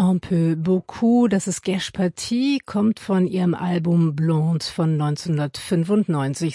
Un peu beaucoup, das ist Gesh Partie, kommt von ihrem Album Blonde von 1995.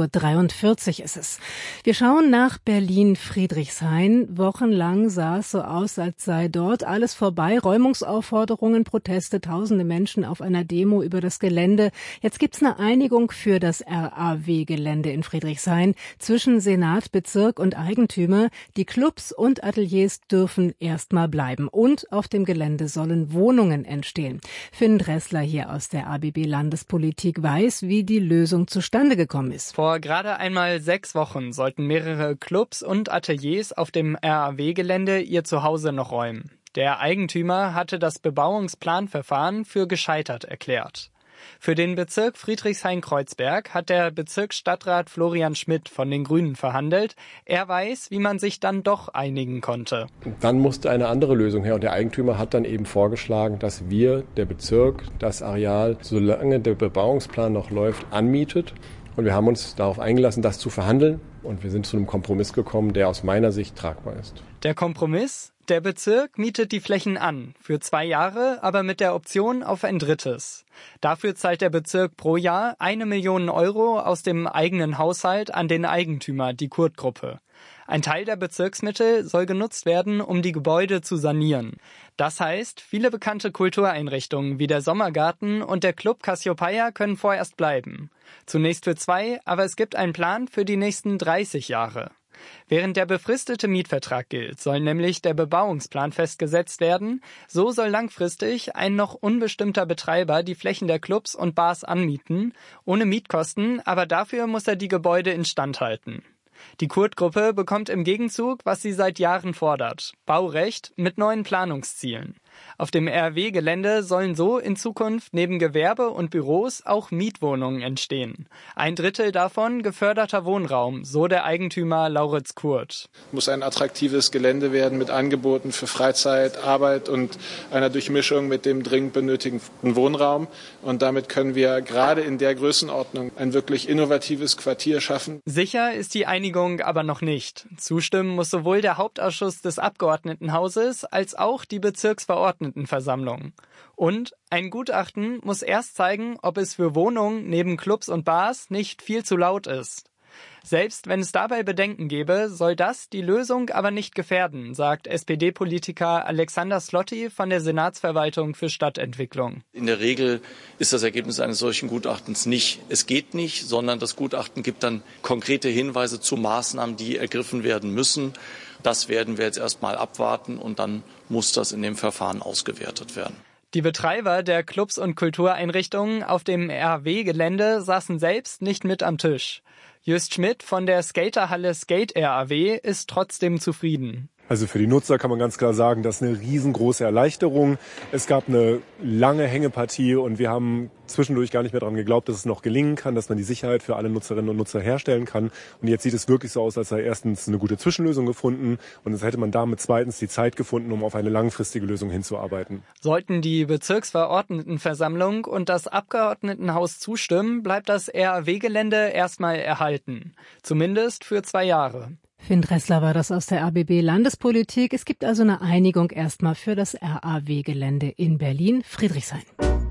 6:43 Uhr ist es. Wir schauen nach Berlin-Friedrichshain. Wochenlang sah es so aus, als sei dort alles vorbei. Räumungsaufforderungen, Proteste, tausende Menschen auf einer Demo über das Gelände. Jetzt gibt's eine Einigung für das RAW-Gelände in Friedrichshain zwischen Senat, Bezirk und Eigentümer. Die Clubs und Ateliers dürfen erstmal bleiben. Und auf dem Gelände sollen Wohnungen entstehen. Finn Dressler hier aus der ABB Landespolitik weiß, wie die Lösung zustande gekommen ist. Vor gerade einmal 6 Wochen sollten mehrere Clubs und Ateliers auf dem RAW-Gelände ihr Zuhause noch räumen. Der Eigentümer hatte das Bebauungsplanverfahren für gescheitert erklärt. Für den Bezirk Friedrichshain-Kreuzberg hat der Bezirksstadtrat Florian Schmidt von den Grünen verhandelt. Er weiß, wie man sich dann doch einigen konnte. Dann musste eine andere Lösung her und der Eigentümer hat dann eben vorgeschlagen, dass wir, der Bezirk, das Areal, solange der Bebauungsplan noch läuft, anmietet. Und wir haben uns darauf eingelassen, das zu verhandeln. Und wir sind zu einem Kompromiss gekommen, der aus meiner Sicht tragbar ist. Der Kompromiss? Der Bezirk mietet die Flächen an, für 2 Jahre, aber mit der Option auf ein drittes. Dafür zahlt der Bezirk pro Jahr 1 Million Euro aus dem eigenen Haushalt an den Eigentümer, die Kurt-Gruppe. Ein Teil der Bezirksmittel soll genutzt werden, um die Gebäude zu sanieren. Das heißt, viele bekannte Kultureinrichtungen wie der Sommergarten und der Club Cassiopeia können vorerst bleiben. Zunächst für 2, aber es gibt einen Plan für die nächsten 30 Jahre. Während der befristete Mietvertrag gilt, soll nämlich der Bebauungsplan festgesetzt werden. So soll langfristig ein noch unbestimmter Betreiber die Flächen der Clubs und Bars anmieten, ohne Mietkosten, aber dafür muss er die Gebäude instand halten. Die Kurt-Gruppe bekommt im Gegenzug, was sie seit Jahren fordert: Baurecht mit neuen Planungszielen. Auf dem RW-Gelände sollen so in Zukunft neben Gewerbe und Büros auch Mietwohnungen entstehen. 1/3 davon geförderter Wohnraum, so der Eigentümer Lauritz Kurt. Muss ein attraktives Gelände werden mit Angeboten für Freizeit, Arbeit und einer Durchmischung mit dem dringend benötigten Wohnraum. Und damit können wir gerade in der Größenordnung ein wirklich innovatives Quartier schaffen. Sicher ist die Einigung aber noch nicht. Zustimmen muss sowohl der Hauptausschuss des Abgeordnetenhauses als auch die Bezirksverordnetenversammlung. Und ein Gutachten muss erst zeigen, ob es für Wohnungen neben Clubs und Bars nicht viel zu laut ist. Selbst wenn es dabei Bedenken gäbe, soll das die Lösung aber nicht gefährden, sagt SPD-Politiker Alexander Slotti von der Senatsverwaltung für Stadtentwicklung. In der Regel ist das Ergebnis eines solchen Gutachtens nicht, es geht nicht, sondern das Gutachten gibt dann konkrete Hinweise zu Maßnahmen, die ergriffen werden müssen. Das werden wir jetzt erstmal abwarten und dann muss das in dem Verfahren ausgewertet werden. Die Betreiber der Clubs und Kultureinrichtungen auf dem RAW-Gelände saßen selbst nicht mit am Tisch. Just Schmidt von der Skaterhalle Skate RAW ist trotzdem zufrieden. Also für die Nutzer kann man ganz klar sagen, das ist eine riesengroße Erleichterung. Es gab eine lange Hängepartie und wir haben zwischendurch gar nicht mehr daran geglaubt, dass es noch gelingen kann, dass man die Sicherheit für alle Nutzerinnen und Nutzer herstellen kann. Und jetzt sieht es wirklich so aus, als sei erstens eine gute Zwischenlösung gefunden und jetzt hätte man damit zweitens die Zeit gefunden, um auf eine langfristige Lösung hinzuarbeiten. Sollten die Bezirksverordnetenversammlung und das Abgeordnetenhaus zustimmen, bleibt das RAW-Gelände erstmal erhalten. Zumindest für 2 Jahre. Finn Dressler war das aus der ABB Landespolitik. Es gibt also eine Einigung erstmal für das RAW-Gelände in Berlin-Friedrichshain.